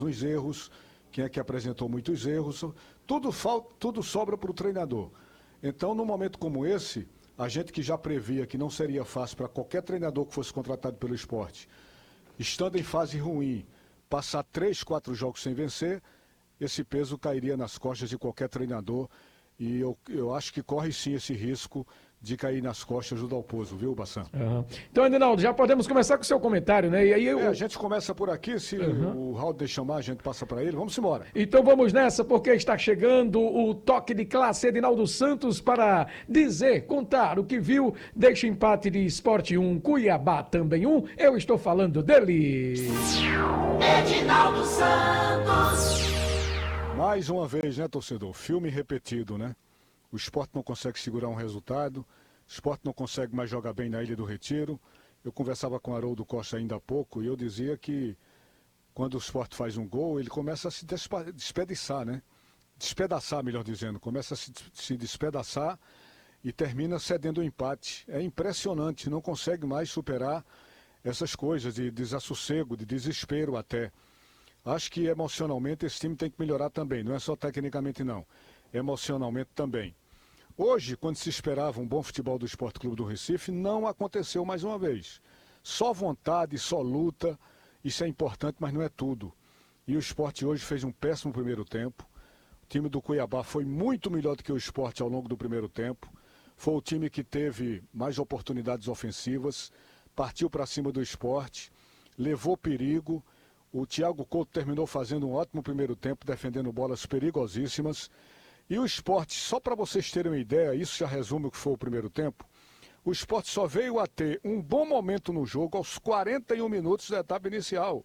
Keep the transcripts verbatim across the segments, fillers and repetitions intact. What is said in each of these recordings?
os erros, quem é que apresentou muitos erros, tudo, falta, tudo sobra para o treinador. Então, num momento como esse, a gente que já previa que não seria fácil para qualquer treinador que fosse contratado pelo esporte, estando em fase ruim, passar três, quatro jogos sem vencer, esse peso cairia nas costas de qualquer treinador. E eu, eu acho que corre sim esse risco de cair nas costas do Dalpozo, viu, Bassan? Uhum. Então, Edinaldo, já podemos começar com o seu comentário, né? E aí eu... É, a gente começa por aqui, se uhum. o Raul deixar chamar, a gente passa para ele. Vamos embora. Então vamos nessa, porque está chegando o toque de classe Edinaldo Santos para dizer, contar o que viu. Deixa empate de Sport um, Cuiabá também um. Eu estou falando dele. Edinaldo Santos. Mais uma vez, né, torcedor? Filme repetido, né? O Sport não consegue segurar um resultado, o Sport não consegue mais jogar bem na Ilha do Retiro. Eu conversava com o Haroldo Costa ainda há pouco e eu dizia que quando o Sport faz um gol, ele começa a se despedaçar, né? Despedaçar, melhor dizendo. Começa a se, se despedaçar e termina cedendo o empate. É impressionante, não consegue mais superar essas coisas de desassossego, de desespero até. Acho que emocionalmente esse time tem que melhorar também, não é só tecnicamente não, emocionalmente também. Hoje, quando se esperava um bom futebol do Sport Clube do Recife, não aconteceu mais uma vez. Só vontade, só luta, isso é importante, mas não é tudo. E o Sport hoje fez um péssimo primeiro tempo. O time do Cuiabá foi muito melhor do que o Sport ao longo do primeiro tempo. Foi o time que teve mais oportunidades ofensivas, partiu para cima do Sport, levou perigo. O Thiago Couto terminou fazendo um ótimo primeiro tempo, defendendo bolas perigosíssimas. E o Sport, só para vocês terem uma ideia, isso já resume o que foi o primeiro tempo, o Sport só veio a ter um bom momento no jogo aos quarenta e um minutos da etapa inicial.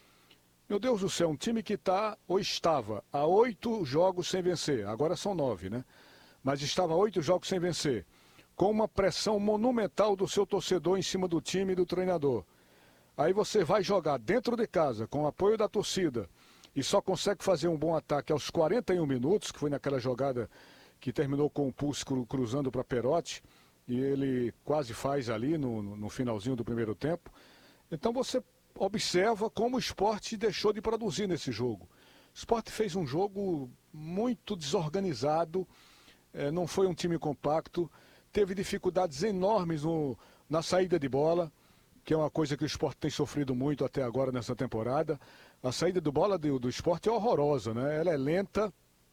Meu Deus do céu, um time que está, ou estava, há oito jogos sem vencer, agora são nove, né? Mas estava há oito jogos sem vencer, com uma pressão monumental do seu torcedor em cima do time e do treinador. Aí você vai jogar dentro de casa, com o apoio da torcida, e só consegue fazer um bom ataque aos quarenta e um minutos, que foi naquela jogada que terminou com o Pulse cruzando para Perotti, e ele quase faz ali no, no finalzinho do primeiro tempo. Então você observa como o Sport deixou de produzir nesse jogo. O Sport fez um jogo muito desorganizado, é, não foi um time compacto, teve dificuldades enormes no, na saída de bola, que é uma coisa que o Sport tem sofrido muito até agora nessa temporada. A saída do bola do, do Sport é horrorosa, né? Ela é lenta,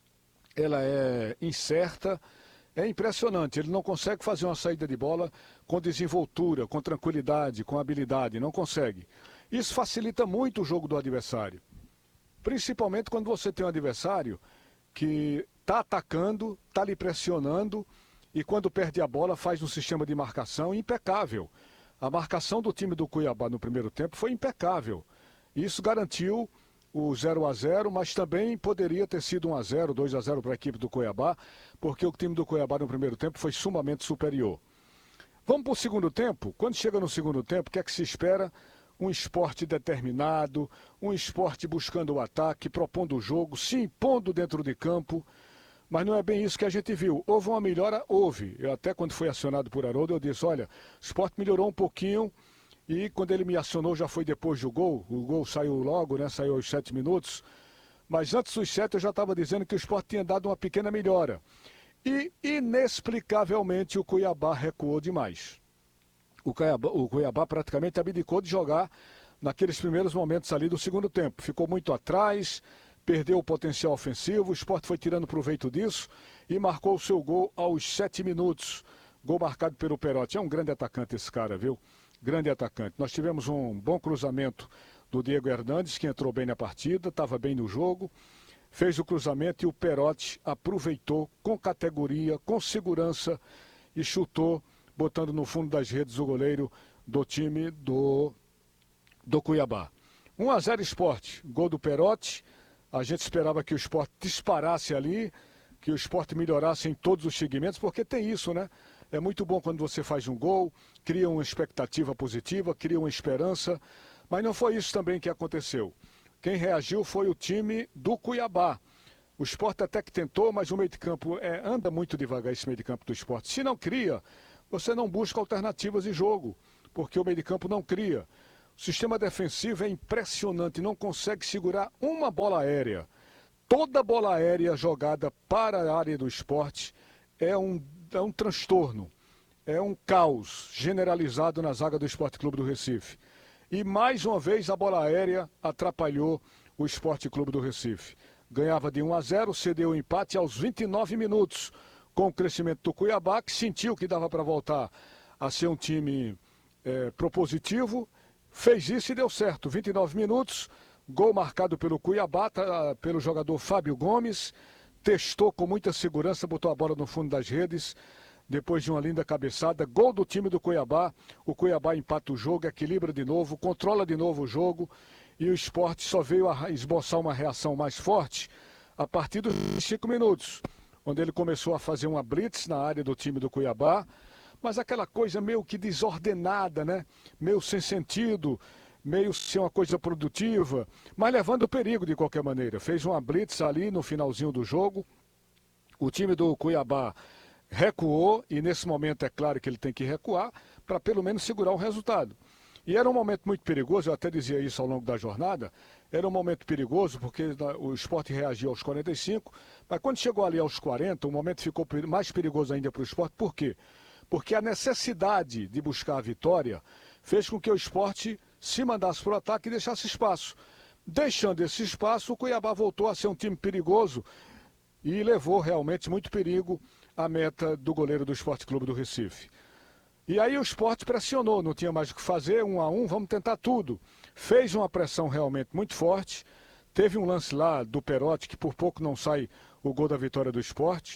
ela é incerta, é impressionante. Ele não consegue fazer uma saída de bola com desenvoltura, com tranquilidade, com habilidade, não consegue. Isso facilita muito o jogo do adversário. Principalmente quando você tem um adversário que está atacando, está lhe pressionando e quando perde a bola faz um sistema de marcação impecável. A marcação do time do Cuiabá no primeiro tempo foi impecável. Isso garantiu o zero a zero, mas também poderia ter sido um a zero, dois a zero para a equipe do Cuiabá, porque o time do Cuiabá no primeiro tempo foi sumamente superior. Vamos para o segundo tempo? Quando chega no segundo tempo, o que é que se espera? Um esporte determinado, um esporte buscando o ataque, propondo o jogo, se impondo dentro de campo. Mas não é bem isso que a gente viu. Houve uma melhora? Houve. Eu até quando fui acionado por Haroldo, eu disse, olha, o Sport melhorou um pouquinho e quando ele me acionou já foi depois do gol. O gol saiu logo, né? Saiu aos sete minutos. Mas antes dos sete eu já estava dizendo que o Sport tinha dado uma pequena melhora. E, inexplicavelmente, o Cuiabá recuou demais. O Cuiabá, o Cuiabá praticamente abdicou de jogar naqueles primeiros momentos ali do segundo tempo. Ficou muito atrás, perdeu o potencial ofensivo, o Sport foi tirando proveito disso e marcou o seu gol aos sete minutos. Gol marcado pelo Perotti. É um grande atacante esse cara, viu? Grande atacante. Nós tivemos um bom cruzamento do Diego Hernandes, que entrou bem na partida, estava bem no jogo, fez o cruzamento e o Perotti aproveitou com categoria, com segurança e chutou, botando no fundo das redes o goleiro do time do, do Cuiabá. um a zero Sport, gol do Perotti. A gente esperava que o Sport disparasse ali, que o Sport melhorasse em todos os segmentos, porque tem isso, né? É muito bom quando você faz um gol, cria uma expectativa positiva, cria uma esperança, mas não foi isso também que aconteceu. Quem reagiu foi o time do Cuiabá. O Sport até que tentou, mas o meio de campo é, anda muito devagar esse meio de campo do Sport. Se não cria, você não busca alternativas de jogo, porque o meio de campo não cria. O sistema defensivo é impressionante, não consegue segurar uma bola aérea. Toda bola aérea jogada para a área do esporte é um, é um transtorno, é um caos generalizado na zaga do Esporte Clube do Recife. E mais uma vez a bola aérea atrapalhou o Esporte Clube do Recife. Ganhava de um a zero, cedeu o empate aos vinte e nove minutos, com o crescimento do Cuiabá, que sentiu que dava para voltar a ser um time é, propositivo, fez isso e deu certo. vinte e nove minutos, gol marcado pelo Cuiabá, pelo jogador Fábio Gomes, testou com muita segurança, botou a bola no fundo das redes, depois de uma linda cabeçada, gol do time do Cuiabá, o Cuiabá empata o jogo, equilibra de novo, controla de novo o jogo, e o Sport só veio a esboçar uma reação mais forte a partir dos cinco minutos, onde ele começou a fazer uma blitz na área do time do Cuiabá, mas aquela coisa meio que desordenada, né? Meio sem sentido, meio sem uma coisa produtiva, mas levando perigo de qualquer maneira. Fez uma blitz ali no finalzinho do jogo, o time do Cuiabá recuou, e nesse momento é claro que ele tem que recuar, para pelo menos segurar o resultado. E era um momento muito perigoso, eu até dizia isso ao longo da jornada, era um momento perigoso porque o Sport reagiu aos quarenta e cinco, mas quando chegou ali aos quarenta, o momento ficou mais perigoso ainda para o Sport. Por quê? Porque a necessidade de buscar a vitória fez com que o Sport se mandasse para o ataque e deixasse espaço. Deixando esse espaço, o Cuiabá voltou a ser um time perigoso e levou realmente muito perigo à meta do goleiro do Esporte Clube do Recife. E aí o Sport pressionou, não tinha mais o que fazer, um a um, vamos tentar tudo. Fez uma pressão realmente muito forte, teve um lance lá do Perotti, que por pouco não sai o gol da vitória do Sport,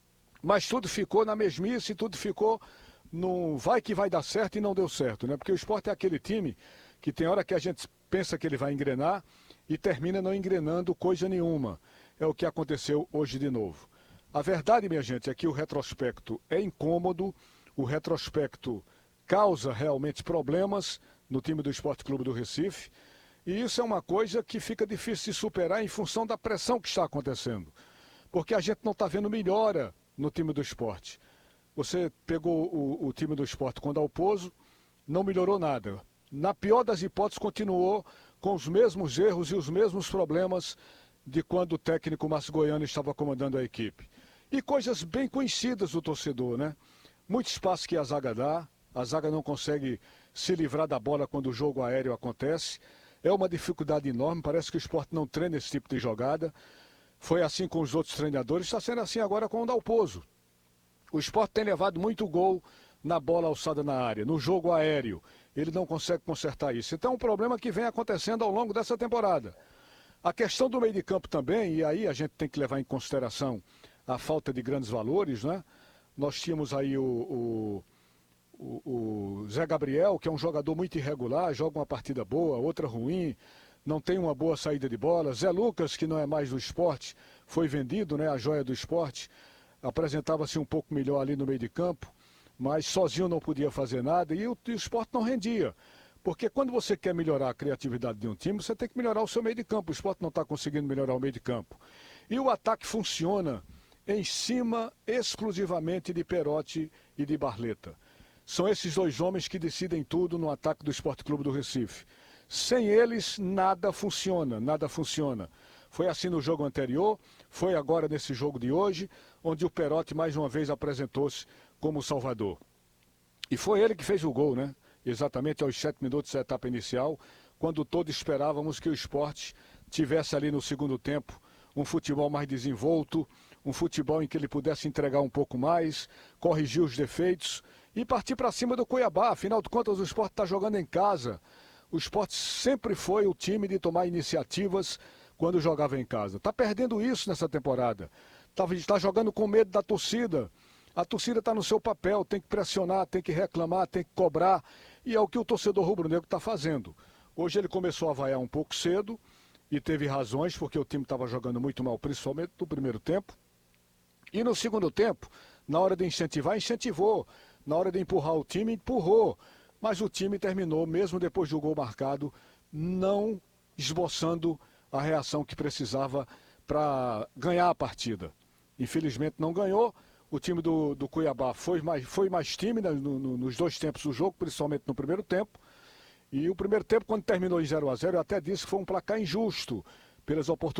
mas tudo ficou na mesmice, tudo ficou no vai que vai dar certo e não deu certo, né? Porque o Sport é aquele time que tem hora que a gente pensa que ele vai engrenar e termina não engrenando coisa nenhuma. É o que aconteceu hoje de novo. A verdade, minha gente, é que o retrospecto é incômodo, o retrospecto causa realmente problemas no time do Esporte Clube do Recife, e isso é uma coisa que fica difícil de superar em função da pressão que está acontecendo, porque a gente não está vendo melhora no time do esporte. Você pegou o, o time do esporte com o Dalpozo, não melhorou nada. Na pior das hipóteses, continuou com os mesmos erros e os mesmos problemas de quando o técnico Márcio Goiano estava comandando a equipe. E coisas bem conhecidas do torcedor, né? Muito espaço que a zaga dá, a zaga não consegue se livrar da bola quando o jogo aéreo acontece. É uma dificuldade enorme, parece que o Sport não treina esse tipo de jogada. Foi assim com os outros treinadores, está sendo assim agora com o Dalpozo. O Sport tem levado muito gol na bola alçada na área, no jogo aéreo. Ele não consegue consertar isso. Então é um problema que vem acontecendo ao longo dessa temporada. A questão do meio de campo também, e aí a gente tem que levar em consideração a falta de grandes valores, né? Nós tínhamos aí o, o, o, o Zé Gabriel, que é um jogador muito irregular, joga uma partida boa, outra ruim, não tem uma boa saída de bola. Zé Lucas, que não é mais do esporte, foi vendido, né? A joia do esporte, apresentava-se um pouco melhor ali no meio de campo, mas sozinho não podia fazer nada e o, e o esporte não rendia. Porque quando você quer melhorar a criatividade de um time, você tem que melhorar o seu meio de campo. O esporte não está conseguindo melhorar o meio de campo. E o ataque funciona em cima exclusivamente de Perotti e de Barleta. São esses dois homens que decidem tudo no ataque do Esporte Clube do Recife. Sem eles, nada funciona, nada funciona. Foi assim no jogo anterior, foi agora nesse jogo de hoje, onde o Perotti mais uma vez apresentou-se como salvador. E foi ele que fez o gol, né? Exatamente aos sete minutos da etapa inicial, quando todos esperávamos que o esporte tivesse ali no segundo tempo um futebol mais desenvolto, um futebol em que ele pudesse entregar um pouco mais, corrigir os defeitos e partir para cima do Cuiabá. Afinal de contas, o esporte está jogando em casa. O esporte sempre foi o time de tomar iniciativas quando jogava em casa. Está perdendo isso nessa temporada. Está tá jogando com medo da torcida. A torcida está no seu papel, tem que pressionar, tem que reclamar, tem que cobrar. E é o que o torcedor rubro-negro está fazendo. Hoje ele começou a vaiar um pouco cedo e teve razões, porque o time estava jogando muito mal, principalmente no primeiro tempo. E no segundo tempo, na hora de incentivar, incentivou. Na hora de empurrar o time, empurrou. Mas o time terminou, mesmo depois do gol marcado, não esboçando a reação que precisava para ganhar a partida. Infelizmente não ganhou. O time do, do Cuiabá foi mais, foi mais tímido no, no, nos dois tempos do jogo, principalmente no primeiro tempo. E o primeiro tempo, quando terminou em zero a zero, eu até disse que foi um placar injusto pelas oportunidades